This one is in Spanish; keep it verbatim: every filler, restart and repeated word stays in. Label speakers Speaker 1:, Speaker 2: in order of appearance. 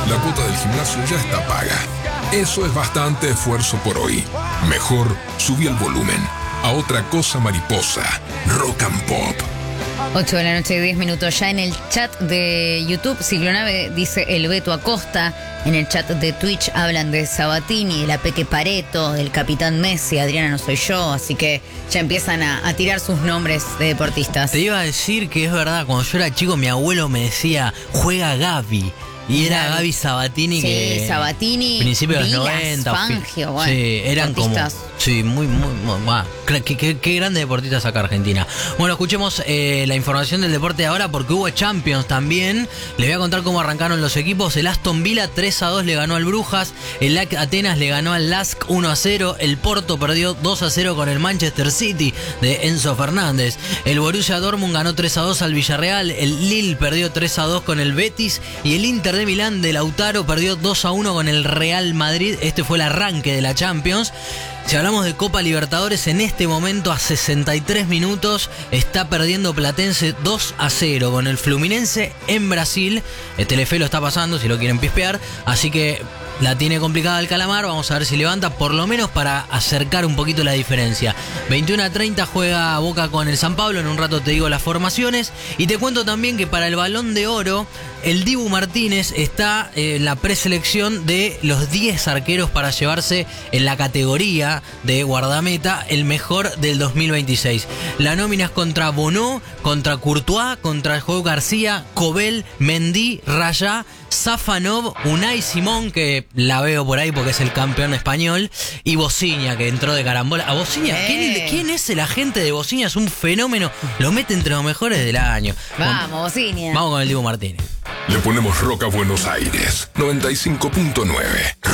Speaker 1: La cuota del gimnasio ya está paga. Eso es bastante esfuerzo por hoy. Mejor subí el volumen a Otra Cosa Mariposa, Rock and Pop.
Speaker 2: ocho de la noche, diez minutos. Ya en el chat de YouTube, Ciclonave dice el Beto Acosta. En el chat de Twitch hablan de Sabatini, de la Peque Pareto, del Capitán Messi, Adriana no soy yo. Así que ya empiezan a, a tirar sus nombres de deportistas.
Speaker 3: Te iba a decir que es verdad, cuando yo era chico mi abuelo me decía, juega Gaby. Y era
Speaker 2: Gaby.
Speaker 3: Gaby Sabatini,
Speaker 2: Sí,
Speaker 3: que
Speaker 2: Sabatini,
Speaker 3: principios de los
Speaker 2: Vilas,
Speaker 3: noventa.
Speaker 2: Fangio, bueno,
Speaker 3: sí, eran como.
Speaker 2: deportistas.
Speaker 3: Sí, muy, muy, muy bah, qué, qué, qué grandes deportistas acá Argentina. Bueno, escuchemos eh, la información del deporte de ahora porque hubo Champions también. Les voy a contar cómo arrancaron los equipos. El Aston Villa tres a dos le ganó al Brujas. El A C Atenas le ganó al Lask uno a cero. El Porto perdió dos a cero con el Manchester City de Enzo Fernández. El Borussia Dortmund ganó tres a dos al Villarreal. El Lille perdió tres a dos con el Betis. Y el Inter de Milán de Lautaro perdió dos a uno con el Real Madrid. Este fue el arranque de la Champions. Si hablamos de Copa Libertadores, en este momento a sesenta y tres minutos está perdiendo Platense dos a cero con el Fluminense en Brasil. El Telefe lo está pasando si lo quieren pispear, así que la tiene complicada el Calamar. Vamos a ver si levanta, por lo menos para acercar un poquito la diferencia. veintiuno a treinta juega Boca con el San Pablo. En un rato te digo las formaciones. Y te cuento también que para el Balón de Oro, el Dibu Martínez está en la preselección de los diez arqueros para llevarse en la categoría de guardameta el mejor del dos mil veintiséis. La nómina es contra Bonó, contra Courtois, contra Joao García, Cobel, Mendy, Rayá, Safanov, Unai Simón, que la veo por ahí porque es el campeón español, y Bociña, que entró de carambola. A Bociña,
Speaker 2: Eh.
Speaker 3: ¿quién, ¿quién es el agente de Bociña? Es un fenómeno, lo mete entre los mejores del año.
Speaker 2: Vamos, Bociña.
Speaker 3: Vamos con el Dibu Martínez.
Speaker 1: Le ponemos rock a Buenos Aires, noventa y cinco punto nueve.